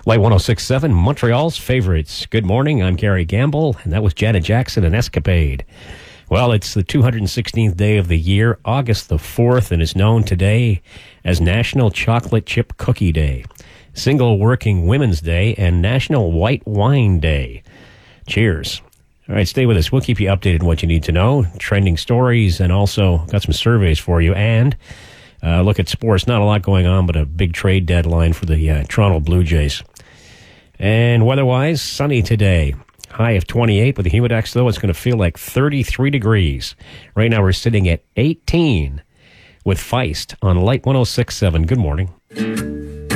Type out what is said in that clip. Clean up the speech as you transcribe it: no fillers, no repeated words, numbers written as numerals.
Light 106.7, Montreal's favorites. Good morning, I'm Gary Gamble, and that was Janet Jackson and Escapade. Well, it's the 216th day of the year, August the 4th, and is known today as National Chocolate Chip Cookie Day, Single Working Women's Day, and National White Wine Day. Cheers. All right, stay with us. We'll keep you updated on what you need to know, trending stories, and also got some surveys for you, and look at sports. Not a lot going on, but a big trade deadline for the Toronto Blue Jays. And weather-wise, sunny today. High of 28. With the humidex, though, it's going to feel like 33 degrees. Right now, we're sitting at 18 with Feist on Light 106.7. Good morning.